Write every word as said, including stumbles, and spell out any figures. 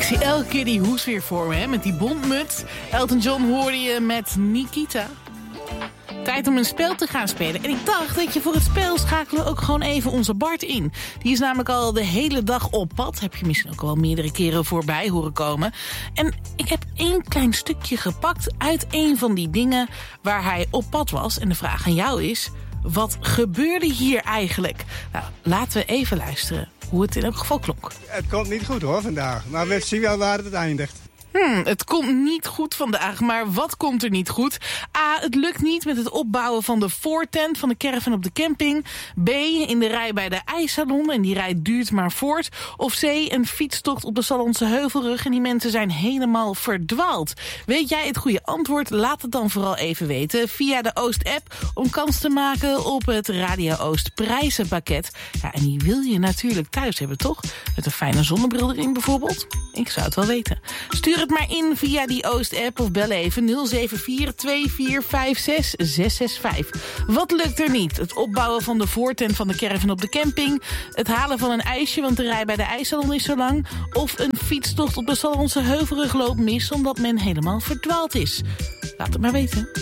zie elke keer die hoes weer voor me, hè, met die bontmuts. Elton John hoorde je met Nikita. Tijd om een spel te gaan spelen. En ik dacht dat je voor het spel schakelen ook gewoon even onze Bart in. Die is namelijk al de hele dag op pad. Heb je misschien ook wel meerdere keren voorbij horen komen. En ik heb één klein stukje gepakt uit een van die dingen waar hij op pad was. En de vraag aan jou is, wat gebeurde hier eigenlijk? Nou, laten we even luisteren hoe het in elk geval klonk. Het komt niet goed hoor vandaag, maar we zien wel waar het eindigt. Hmm, het komt niet goed vandaag, maar wat komt er niet goed? A, het lukt niet met het opbouwen van de voortent van de caravan op de camping. B, in de rij bij de ijssalon en die rij duurt maar voort. Of C, een fietstocht op de Salonse Heuvelrug en die mensen zijn helemaal verdwaald. Weet jij het goede antwoord? Laat het dan vooral even weten via de Oost-app om kans te maken op het Radio Oost prijzenpakket. Ja, en die wil je natuurlijk thuis hebben, toch? Met een fijne zonnebril erin bijvoorbeeld? Ik zou het wel weten. Stuur het maar in via die Oost-app of bel even nul zeven vier twee vier vijf zes zes zes vijf. Wat lukt er niet? Het opbouwen van de voortent van de caravan op de camping, het halen van een ijsje, want de rij bij de ijssalon is zo lang, of een fietstocht op de Salonse Heuvelrug loopt mis omdat men helemaal verdwaald is. Laat het maar weten.